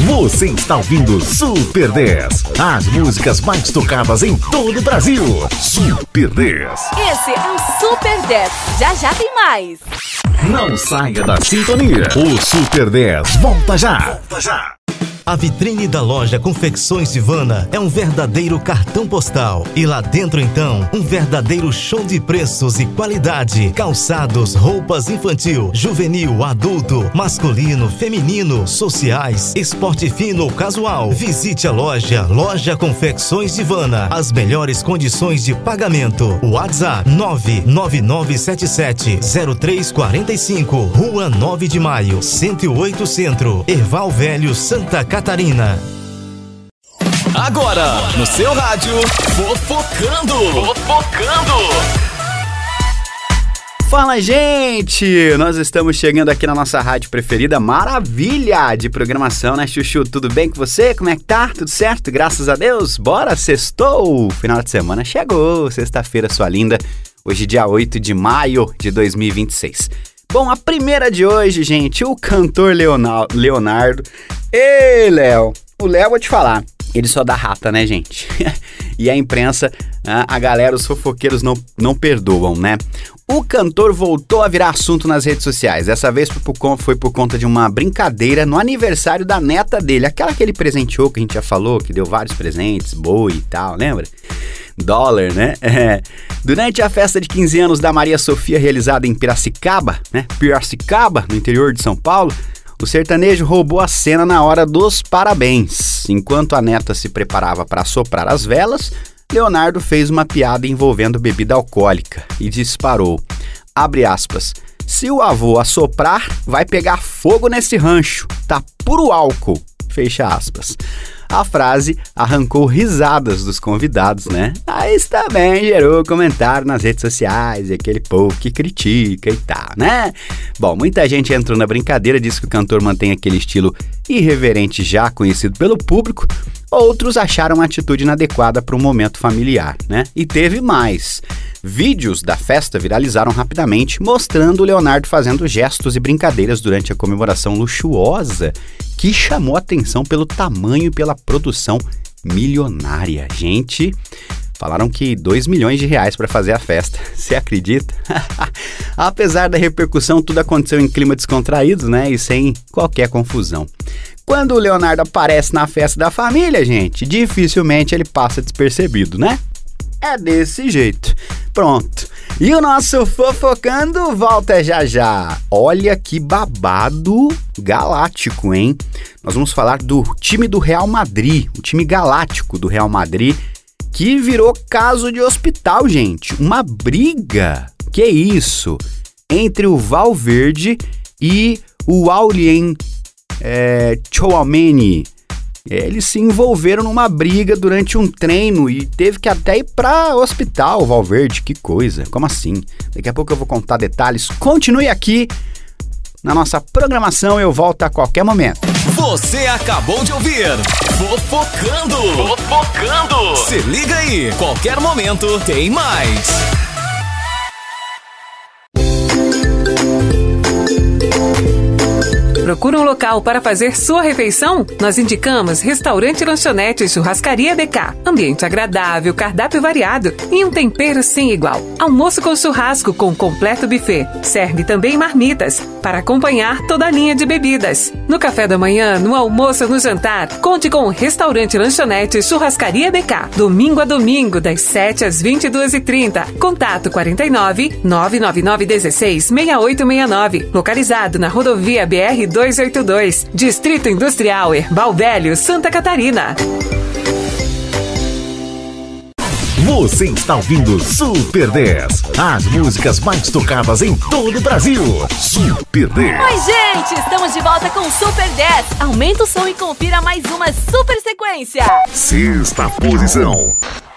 Você está ouvindo Super 10. As músicas mais tocadas em todo o Brasil. Super 10. Esse é o Super 10. Já já tem mais. Não saia da sintonia. O Super 10 volta já. Volta já. A vitrine da loja Confecções Ivana é um verdadeiro cartão postal. E lá dentro, então, um verdadeiro show de preços e qualidade. Calçados, roupas infantil, juvenil, adulto, masculino, feminino, sociais, esporte fino ou casual. Visite a Loja Confecções Ivana. As melhores condições de pagamento. WhatsApp 999770345. Rua 9 de Maio, 108 Centro. Erval Velho, Santa Catarina. Agora, no seu rádio, Fofocando. Fala, gente! Nós estamos chegando aqui na nossa rádio preferida. Maravilha de programação, né, Chuchu? Tudo bem com você? Como é que tá? Tudo certo? Graças a Deus? Bora, sextou! Final de semana chegou, sexta-feira, sua linda. Hoje, dia 8 de maio de 2026. Bom, a primeira de hoje, gente, o cantor Leonardo. Ei, Léo! O Léo, vou te falar, ele só dá rata, né, gente? E a imprensa, a galera, os fofoqueiros não perdoam, né? O cantor voltou a virar assunto nas redes sociais. Dessa vez foi por conta de uma brincadeira no aniversário da neta dele. Aquela que ele presenteou, que a gente já falou, que deu vários presentes, boi e tal, lembra? Dólar, né? Durante a festa de 15 anos da Maria Sofia, realizada em Piracicaba, né? Piracicaba, no interior de São Paulo, o sertanejo roubou a cena na hora dos parabéns. Enquanto a neta se preparava para soprar as velas, Leonardo fez uma piada envolvendo bebida alcoólica e disparou, abre aspas, se o avô assoprar, vai pegar fogo nesse rancho, tá puro álcool, fecha aspas. A frase arrancou risadas dos convidados, né? Aí também gerou comentário nas redes sociais e aquele povo que critica e tal, né? Bom, muita gente entrou na brincadeira, disse que o cantor mantém aquele estilo irreverente já conhecido pelo público. Outros acharam a atitude inadequada para um momento familiar, né? E teve mais. Vídeos da festa viralizaram rapidamente, mostrando o Leonardo fazendo gestos e brincadeiras durante a comemoração luxuosa, que chamou atenção pelo tamanho e pela produção milionária. Gente, falaram que 2 milhões de reais para fazer a festa. Você acredita? Apesar da repercussão, tudo aconteceu em clima descontraído, né? E sem qualquer confusão. Quando o Leonardo aparece na festa da família, gente, dificilmente ele passa despercebido, né? É desse jeito. Pronto. E o nosso Fofocando volta já já. Olha que babado galáctico, hein? Nós vamos falar do time do Real Madrid, o time galáctico do Real Madrid, que virou caso de hospital, gente. Uma briga, que isso? Entre o Valverde e o Aurélien Tchouaméni. Eles se envolveram numa briga durante um treino e teve que até ir para hospital, Valverde. Que coisa, como assim? Daqui a pouco eu vou contar detalhes. Continue aqui na nossa programação, eu volto a qualquer momento. Você acabou de ouvir Fofocando. Se liga aí, qualquer momento tem mais. Procura um local para fazer sua refeição? Nós indicamos Restaurante Lanchonete Churrascaria BK. Ambiente agradável, cardápio variado e um tempero sem igual. Almoço com churrasco com completo buffet. Serve também marmitas para acompanhar toda a linha de bebidas. No café da manhã, no almoço, no jantar, conte com o Restaurante Lanchonete Churrascaria BK. Domingo a domingo, das 7 às 22h30. Contato 49 999 16 6869. Localizado na rodovia BR 282, Distrito Industrial Erval Velho, Santa Catarina. Você está ouvindo Super 10. As músicas mais tocadas em todo o Brasil. Super 10. Oi, gente! Estamos de volta com Super 10. Aumenta o som e confira mais uma super sequência. Sexta posição.